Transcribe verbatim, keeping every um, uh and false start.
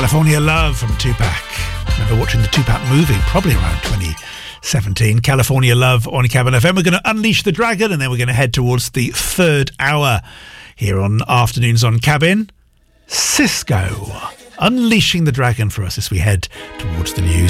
California Love from Tupac. I remember watching the Tupac movie, probably around twenty seventeen. California Love on Cabin F M. We're going to unleash the dragon, and then we're going to head towards the third hour here on Afternoons on Cabin. Cisco unleashing the dragon for us as we head towards the news.